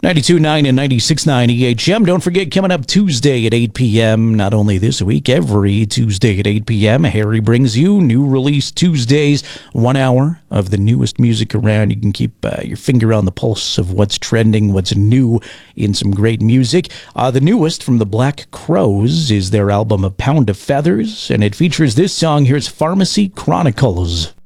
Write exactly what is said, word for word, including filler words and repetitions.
ninety-two point nine and ninety-six point nine E H M. Don't forget, coming up Tuesday at eight p.m., not only this week, every Tuesday at eight p.m., Harry brings you New Release Tuesdays, one hour of the newest music around. You can keep uh, your finger on the pulse of what's trending, what's new in some great music. Uh, the newest from the Black Crowes is their album A Pound of Feathers, and it features this song. Here's Pharmacy Chronicles.